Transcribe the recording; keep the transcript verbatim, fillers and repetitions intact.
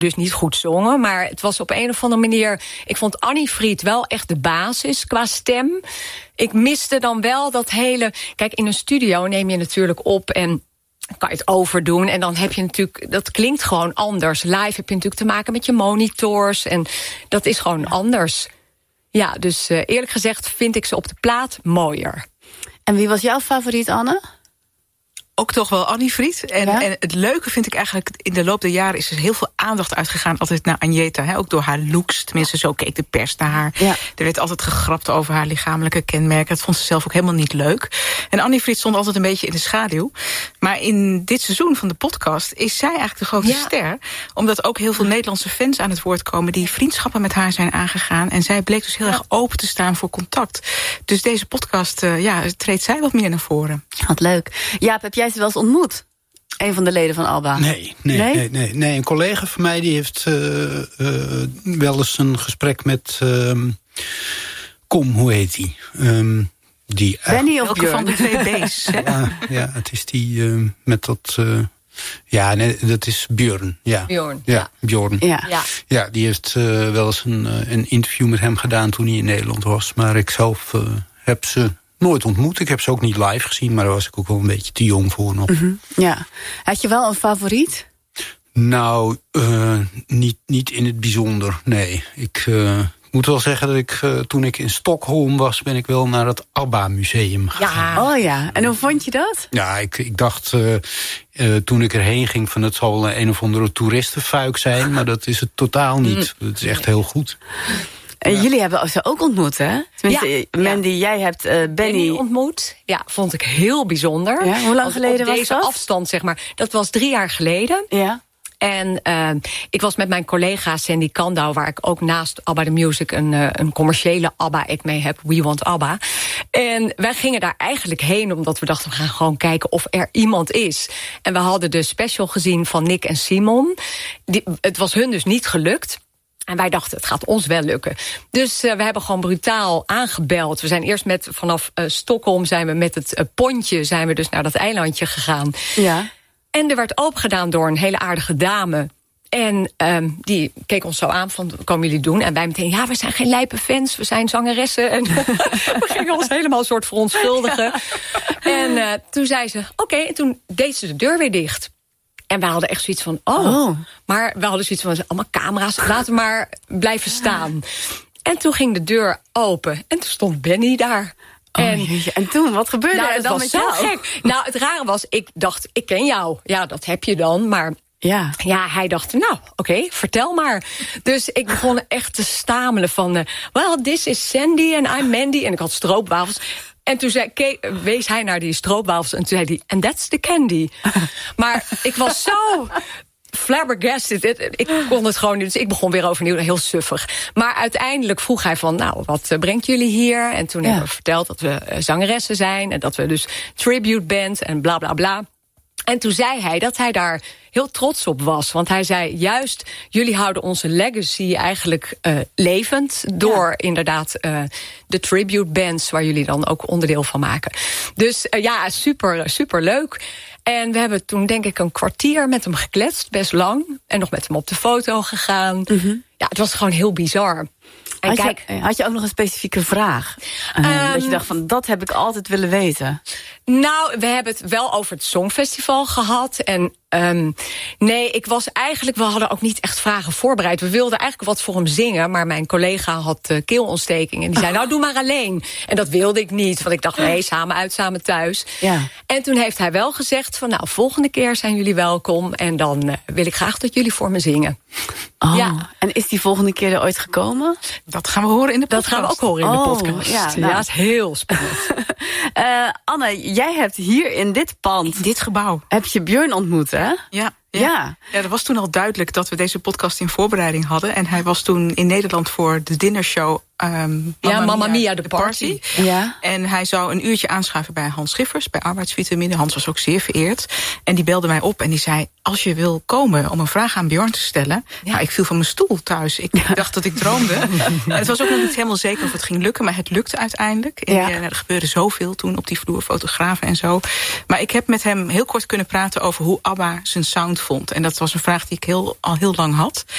dus niet goed zongen, maar het was op een of andere manier... Ik vond Annie Fried wel echt de basis qua stem. Ik miste dan wel dat hele... Kijk, in een studio neem je natuurlijk op en kan je het overdoen. En dan heb je natuurlijk... Dat klinkt gewoon anders. Live heb je natuurlijk te maken met je monitors. En dat is gewoon anders. Ja, dus uh, eerlijk gezegd vind ik ze op de plaat mooier. En wie was jouw favoriet, Anne? Ook toch wel Annie Fried. En, ja? en het leuke vind ik eigenlijk, in de loop der jaren is er heel veel aandacht uitgegaan altijd naar Agnetha. Hè? Ook door haar looks. Tenminste, zo keek de pers naar haar. Ja. Er werd altijd gegrapt over haar lichamelijke kenmerken. Dat vond ze zelf ook helemaal niet leuk. En Annie Fried stond altijd een beetje in de schaduw. Maar in dit seizoen van de podcast is zij eigenlijk de grote ja. ster. Omdat ook heel veel Nederlandse fans aan het woord komen die vriendschappen met haar zijn aangegaan. En zij bleek dus heel ja. erg open te staan voor contact. Dus deze podcast, uh, ja, treedt zij wat meer naar voren. Wat leuk. Jaap, heb jij ze wel eens ontmoet? Een van de leden van ABBA? Nee, nee, nee? nee, nee, nee. Een collega van mij die heeft uh, uh, wel eens een gesprek met... Uh, Kom, hoe heet die? Um, die Benny of Welke Björn? van de twee B's? ja, ja, het is die uh, met dat... Uh, ja, nee, dat is Björn. Ja. Björn. Ja, Björn. Ja. Ja. ja, die heeft uh, wel eens een, uh, een interview met hem gedaan toen hij in Nederland was. Maar ik zelf uh, heb ze... nooit ontmoet. Ik heb ze ook niet live gezien, maar daar was ik ook wel een beetje te jong voor nog. Mm-hmm. Ja. Had je wel een favoriet? Nou, uh, niet, niet in het bijzonder, nee. Ik uh, moet wel zeggen dat ik, uh, toen ik in Stockholm was... ben ik wel naar het ABBA-museum gegaan. Ja. Oh ja, en hoe vond je dat? Ja, ik, ik dacht uh, uh, toen ik erheen ging... van het zal een of andere toeristenfuik zijn... maar dat is het totaal niet. Het is echt heel goed. En ja. jullie hebben ze ook ontmoet, hè? Tenminste, ja. Mandy, ja. jij hebt uh, Benny... Benny ontmoet. Ja, vond ik heel bijzonder. Ja, hoe lang geleden was dat? Op deze afstand, zeg maar. Dat was drie jaar geleden. Ja. En uh, ik was met mijn collega Sandy Kandau... waar ik ook naast ABBA The Music een, uh, een commerciële ABBA-act mee heb. We Want ABBA. En wij gingen daar eigenlijk heen omdat we dachten... we gaan gewoon kijken of er iemand is. En we hadden de special gezien van Nick en Simon. Die, het was hun dus niet gelukt. En wij dachten, het gaat ons wel lukken. Dus uh, we hebben gewoon brutaal aangebeld. We zijn eerst met vanaf uh, Stockholm zijn we met het uh, pontje... zijn we dus naar dat eilandje gegaan. Ja. En er werd opengedaan door een hele aardige dame. En um, die keek ons zo aan van, wat komen jullie doen? En wij meteen, ja, we zijn geen lijpe fans, we zijn zangeressen. En we gingen ons helemaal een soort verontschuldigen. En uh, toen zei ze, oké, okay, en toen deed ze de deur weer dicht. En we hadden echt zoiets van, oh. oh. Maar we hadden zoiets van, allemaal camera's, laten we maar blijven staan. En toen ging de deur open en toen stond Benny daar. Oh, en, en toen, wat gebeurde nou, er het dan was met zo jou? gek. Nou, het rare was, ik dacht, ik ken jou. Ja, dat heb je dan, maar... Ja. ja, hij dacht, nou, oké, okay, vertel maar. Dus ik begon echt te stamelen van... Uh, well, this is Sandy and I'm Mandy. En ik had stroopwafels. En toen zei, keek, wees hij naar die stroopwafels. En toen zei hij, and that's the candy. Maar ik was zo... flabbergasted. Ik kon het gewoon niet. Dus ik begon weer overnieuw, heel suffig. Maar uiteindelijk vroeg hij van, nou, wat brengt jullie hier? En toen ja. hebben we verteld dat we zangeressen zijn. En dat we dus tribute band en bla bla bla. En toen zei hij dat hij daar heel trots op was. Want hij zei, juist, jullie houden onze legacy eigenlijk uh, levend... door ja. inderdaad uh, de tribute bands... waar jullie dan ook onderdeel van maken. Dus uh, ja, super, super leuk. En we hebben toen denk ik een kwartier met hem gekletst, best lang. En nog met hem op de foto gegaan. Mm-hmm. Ja, het was gewoon heel bizar. En had, kijk, je, had je ook nog een specifieke vraag? Uh, um, dat je dacht van, dat heb ik altijd willen weten. Nou, we hebben het wel over het Songfestival gehad. En um, nee, ik was eigenlijk... we hadden ook niet echt vragen voorbereid. We wilden eigenlijk wat voor hem zingen. Maar mijn collega had uh, keelontsteking. En die zei, nou, doe maar alleen. En dat wilde ik niet. Want ik dacht, nee, samen uit, samen thuis. Ja. En toen heeft hij wel gezegd van... nou, volgende keer zijn jullie welkom. En dan uh, wil ik graag dat jullie voor me zingen. Oh, ja. En is die volgende keer er ooit gekomen? Dat gaan we horen in de podcast. Dat gaan we ook horen in de oh, podcast. Ja, nou. nou. Ja, is heel spannend. uh, Anne, jij hebt hier in dit pand... In dit gebouw. Heb je Björn ontmoet, hè? Ja. Ja. Ja. ja, er was toen al duidelijk dat we deze podcast in voorbereiding hadden. En hij was toen in Nederland voor de dinnershow... Um, ja, Mamma, Mamma Mia, de party. party. Ja. En hij zou een uurtje aanschuiven bij Hans Schiffers, bij Arbeidsvitamine. Hans was ook zeer vereerd. En die belde mij op en die zei, als je wil komen om een vraag aan Björn te stellen... Ja. Nou, ik viel van mijn stoel thuis. Ik ja. dacht dat ik droomde. En het was ook nog niet helemaal zeker of het ging lukken, maar het lukte uiteindelijk. En ja. er gebeurde zoveel toen op die vloer, fotografen en zo. Maar ik heb met hem heel kort kunnen praten over hoe ABBA zijn sound vond. En dat was een vraag die ik heel, al heel lang had.